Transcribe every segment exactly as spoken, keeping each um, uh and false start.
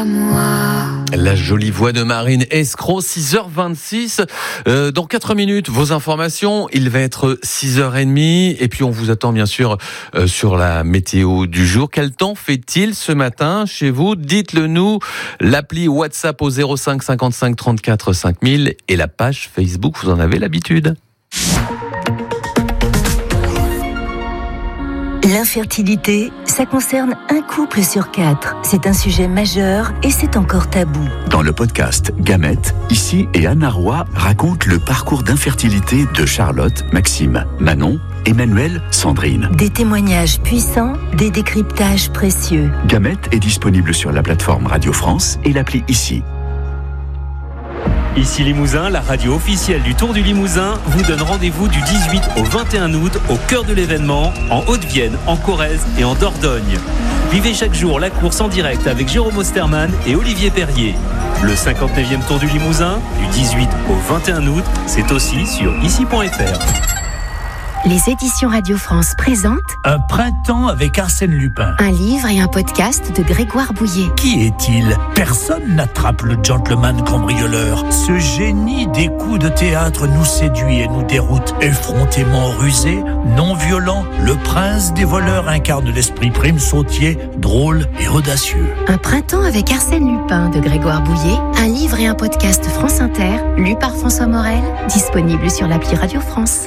à moi. La jolie voix de Marine Escroc, six heures vingt-six. Euh, dans quatre minutes, vos informations. Il va être six heures trente. Et puis, on vous attend, bien sûr, euh, sur la météo du jour. Quel temps fait-il ce matin chez vous? Dites-le nous. L'appli WhatsApp au zéro cinq cinquante-cinq trente-quatre cinq mille et la page Facebook, vous en avez l'habitude. L'infertilité, ça concerne un couple sur quatre. C'est un sujet majeur et c'est encore tabou. Dans le podcast Gamètes, Ici et Anna Roy racontent le parcours d'infertilité de Charlotte, Maxime, Manon, Emmanuel, Sandrine. Des témoignages puissants, des décryptages précieux. Gamètes est disponible sur la plateforme Radio France et l'appli Ici. Ici Limousin, la radio officielle du Tour du Limousin vous donne rendez-vous du dix-huit au vingt et un août au cœur de l'événement, en Haute-Vienne, en Corrèze et en Dordogne. Vivez chaque jour la course en direct avec Jérôme Osterman et Olivier Perrier. Le cinquante-neuvième Tour du Limousin, du dix-huit au vingt et un août, c'est aussi sur ici point f r. Les éditions Radio France présentent Un printemps avec Arsène Lupin. un livre et un podcast de Grégoire Bouillet. Qui est-il? Personne n'attrape le gentleman cambrioleur. Ce génie des coups de théâtre nous séduit et nous déroute. Effrontément rusé, non violent, le prince des voleurs incarne l'esprit prime sautier, drôle et audacieux. Un printemps avec Arsène Lupin de Grégoire Bouillet. Un livre et un podcast France Inter, lu par François Morel, disponible sur l'appli Radio France.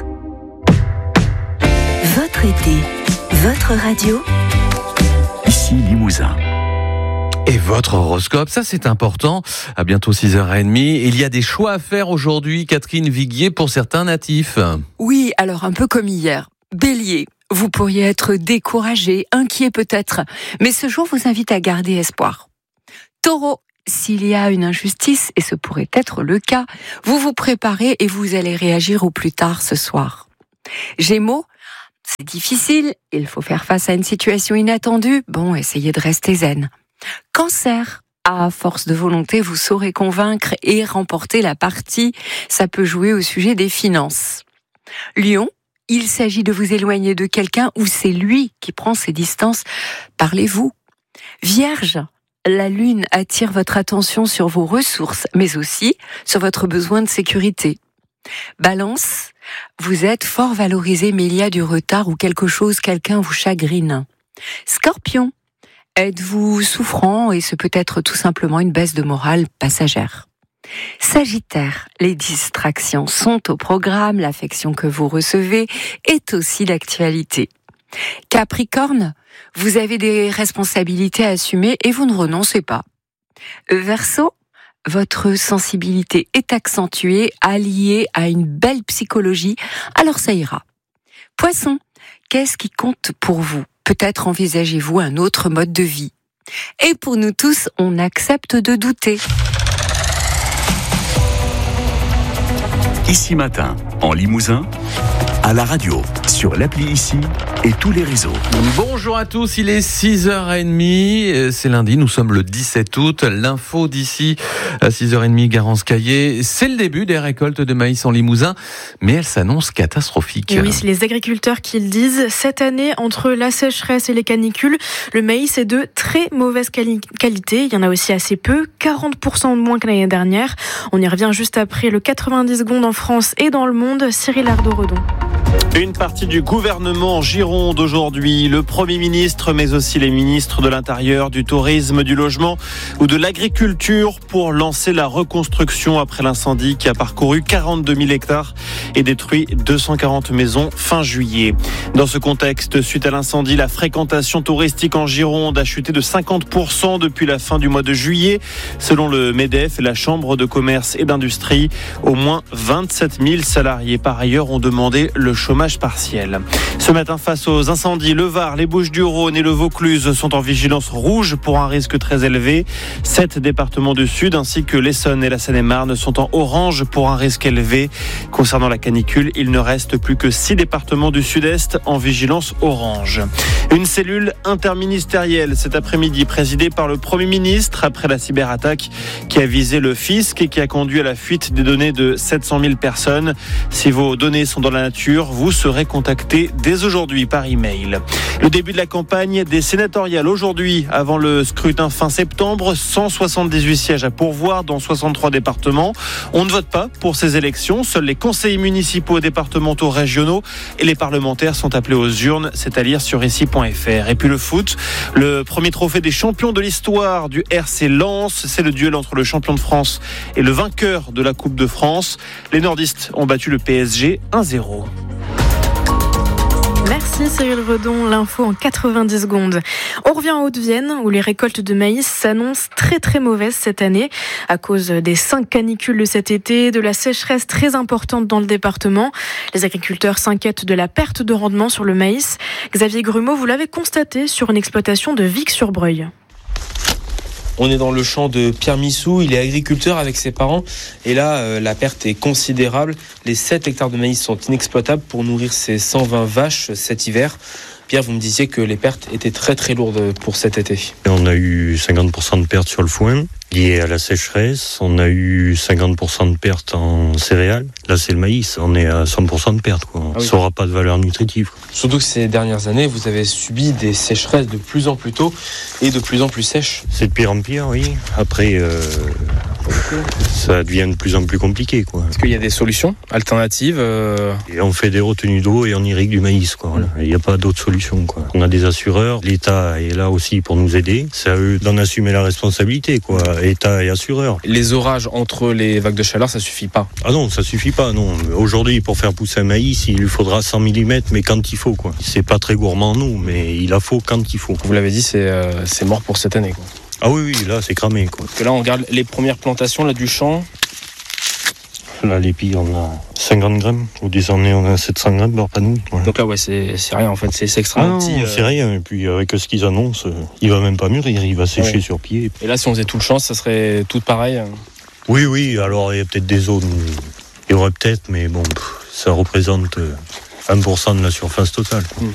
Votre été, votre radio. Ici Limousin. Et votre horoscope, ça c'est important. À bientôt six heures trente. Il y a des choix à faire aujourd'hui, Catherine Viguier, pour certains natifs. Oui, alors un peu comme hier. Bélier, vous pourriez être découragé, inquiet peut-être, mais ce jour vous invite à garder espoir. Taureau, s'il y a une injustice, et ce pourrait être le cas, vous vous préparez et vous allez réagir au plus tard ce soir. Gémeaux, c'est difficile, il faut faire face à une situation inattendue, bon, essayez de rester zen. Cancer, à force de volonté, vous saurez convaincre et remporter la partie, ça peut jouer au sujet des finances. Lion, il s'agit de vous éloigner de quelqu'un ou c'est lui qui prend ses distances, parlez-vous. Vierge, la lune attire votre attention sur vos ressources, mais aussi sur votre besoin de sécurité. Balance, vous êtes fort valorisé mais il y a du retard ou quelque chose, quelqu'un vous chagrine. Scorpion, êtes-vous souffrant et ce peut être tout simplement une baisse de morale passagère. Sagittaire, les distractions sont au programme, l'affection que vous recevez est aussi d'actualité. Capricorne, vous avez des responsabilités à assumer et vous ne renoncez pas. Verseau, votre sensibilité est accentuée, alliée à une belle psychologie, alors ça ira. Poisson, qu'est-ce qui compte pour vous? Peut-être envisagez-vous un autre mode de vie. Et pour nous tous, on accepte de douter. Ici Matin, en Limousin, à la radio, sur l'appli Ici et tous les réseaux. Bonjour à tous, il est six heures trente, c'est lundi, nous sommes le dix-sept août. L'info d'ici à six heures trente, Garance Caillé, c'est le début des récoltes de maïs en Limousin, mais elle s'annonce catastrophique. Et oui, c'est les agriculteurs qui le disent. Cette année, entre la sécheresse et les canicules, le maïs est de très mauvaise quali- qualité. Il y en a aussi assez peu, quarante pour cent de moins que l'année dernière. On y revient juste après le quatre-vingt-dix secondes en France et dans le monde. Cyril Ardo-Redon. Une partie du gouvernement en Gironde aujourd'hui, le Premier ministre, mais aussi les ministres de l'Intérieur, du Tourisme, du Logement ou de l'Agriculture pour lancer la reconstruction après l'incendie qui a parcouru quarante-deux mille hectares et détruit deux cent quarante maisons fin juillet. Dans ce contexte, suite à l'incendie, la fréquentation touristique en Gironde a chuté de cinquante pour cent depuis la fin du mois de juillet. Selon le MEDEF et la Chambre de commerce et d'industrie, au moins vingt-sept mille salariés par ailleurs ont demandé le chômage partiel. Ce matin, face aux incendies, le Var, les Bouches-du-Rhône et le Vaucluse sont en vigilance rouge pour un risque très élevé. Sept départements du Sud ainsi que l'Essonne et la Seine-et-Marne sont en orange pour un risque élevé. Concernant la canicule, il ne reste plus que six départements du Sud-Est en vigilance orange. Une cellule interministérielle cet après-midi présidée par le Premier ministre après la cyberattaque qui a visé le fisc et qui a conduit à la fuite des données de sept cent mille personnes. Si vos données sont dans la nature, sûr, vous serez contacté dès aujourd'hui par email. Le début de la campagne des sénatoriales aujourd'hui, avant le scrutin fin septembre, cent soixante-dix-huit sièges à pourvoir dans soixante-trois départements. On ne vote pas pour ces élections, seuls les conseillers municipaux, départementaux, régionaux et les parlementaires sont appelés aux urnes, c'est à lire sur ici point f r. Et puis le foot, le premier trophée des champions de l'histoire du R C Lens, c'est le duel entre le champion de France et le vainqueur de la Coupe de France. Les nordistes ont battu le P S G un zéro. Merci Cyril Redon, l'info en quatre-vingt-dix secondes. On revient en Haute-Vienne où les récoltes de maïs s'annoncent très très mauvaises cette année à cause des cinq canicules de cet été, de la sécheresse très importante dans le département. Les agriculteurs s'inquiètent de la perte de rendement sur le maïs. Xavier Grumeau, vous l'avez constaté sur une exploitation de Vic-sur-Breuil. On est dans le champ de Pierre Missou, il est agriculteur avec ses parents et là euh, la perte est considérable. Les sept hectares de maïs sont inexploitables pour nourrir ses cent vingt vaches cet hiver. Pierre, vous me disiez que les pertes étaient très très lourdes pour cet été. On a eu cinquante pour cent de pertes sur le foin liées à la sécheresse. On a eu cinquante pour cent de pertes en céréales. Là, c'est le maïs. On est à cent pour cent de pertes, quoi. Ah oui. Ça n'aura pas de valeur nutritive. Surtout que ces dernières années, vous avez subi des sécheresses de plus en plus tôt et de plus en plus sèches. C'est de pire en pire, oui. Après, euh, ça devient de plus en plus compliqué, quoi. Est-ce qu'il y a des solutions alternatives euh... et on fait des retenues d'eau et on irrigue du maïs, quoi. Voilà. Il n'y a pas d'autre solution, quoi. On a des assureurs. L'État est là aussi pour nous aider. C'est à eux d'en assumer la responsabilité, quoi. État et assureur. Les orages entre les vagues de chaleur, ça suffit pas. Ah non, ça suffit pas, non. Aujourd'hui, pour faire pousser un maïs, il lui faudra cent millimètres, mais quand il faut, quoi. C'est pas très gourmand, nous, mais il la faut quand il faut. Vous l'avez dit, c'est, euh, c'est mort pour cette année, quoi. Ah oui, oui, là, c'est cramé, quoi. Parce que là, on regarde les premières plantations là, du champ. Là, l'épi, on a cinquante grammes. Au désormais, on a sept cents grammes de panouille. Voilà. Donc là, ouais, c'est, c'est rien, en fait. C'est, c'est extrêmement ah non, petit. Euh... c'est rien. Et puis, avec ce qu'ils annoncent, il va même pas mûrir. Il va sécher ouais. sur pied. Et là, si on faisait tout le champ, ça serait tout pareil. Oui, oui. Alors, il y a peut-être des zones où il y aurait peut-être, mais bon, ça représente un pour cent de la surface totale. Mmh.